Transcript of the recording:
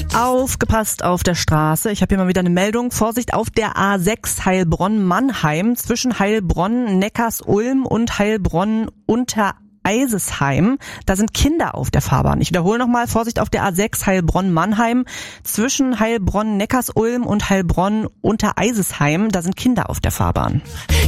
Aufgepasst auf der Straße. Ich habe hier mal wieder eine Meldung. Vorsicht auf der A6 Heilbronn-Mannheim zwischen Heilbronn-Neckarsulm und Heilbronn-Untereisesheim. Da sind Kinder auf der Fahrbahn. Ich wiederhole nochmal. Vorsicht auf der A6 Heilbronn-Mannheim zwischen Heilbronn-Neckarsulm und Heilbronn-Untereisesheim. Da sind Kinder auf der Fahrbahn.